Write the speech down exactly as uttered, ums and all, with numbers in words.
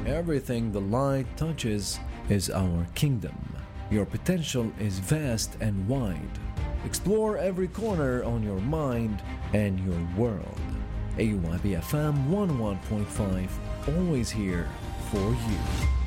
Everything the light touches is our kingdom. Your potential is vast and wide. Explore every corner on your mind and your world. A Y B F M one oh one point five, always here for you.